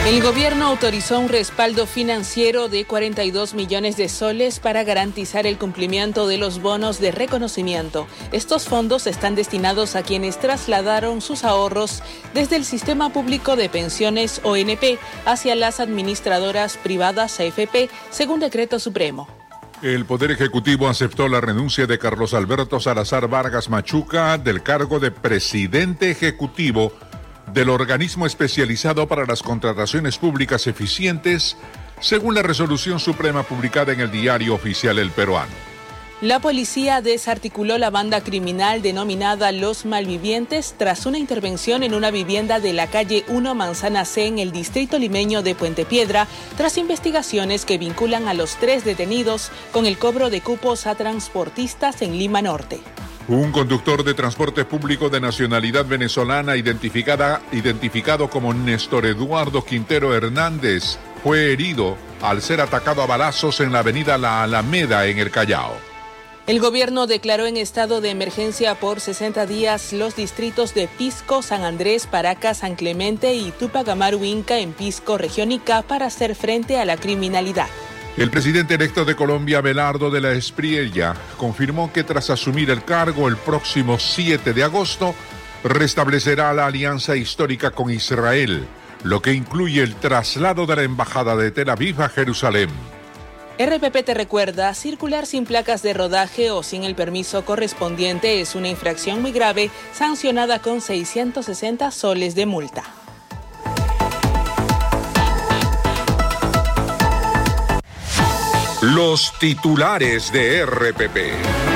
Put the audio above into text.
El gobierno autorizó un respaldo financiero de 42 millones de soles para garantizar el cumplimiento de los bonos de reconocimiento. Estos fondos están destinados a quienes trasladaron sus ahorros desde el Sistema Público de Pensiones ONP hacia las administradoras privadas AFP, según decreto supremo. El Poder Ejecutivo aceptó la renuncia de Carlos Alberto Salazar Vargas Machuca del cargo de presidente ejecutivo del organismo especializado para las contrataciones públicas eficientes, según la resolución suprema publicada en el Diario Oficial El Peruano. La policía desarticuló la banda criminal denominada Los Malvivientes tras una intervención en una vivienda de la calle 1 Manzana C en el distrito limeño de Puente Piedra, tras investigaciones que vinculan a los 3 detenidos con el cobro de cupos a transportistas en Lima Norte. Un conductor de transporte público de nacionalidad venezolana identificado como Néstor Eduardo Quintero Hernández fue herido al ser atacado a balazos en la avenida La Alameda en el Callao. El gobierno declaró en estado de emergencia por 60 días los distritos de Pisco, San Andrés, Paracas, San Clemente y Tupac Amaru Inca en Pisco, región Ica, para hacer frente a la criminalidad. El presidente electo de Colombia, Abelardo de la Espriella, confirmó que tras asumir el cargo el próximo 7 de agosto, restablecerá la alianza histórica con Israel, lo que incluye el traslado de la embajada de Tel Aviv a Jerusalén. RPP te recuerda, circular sin placas de rodaje o sin el permiso correspondiente es una infracción muy grave, sancionada con 660 soles de multa. Los titulares de RPP.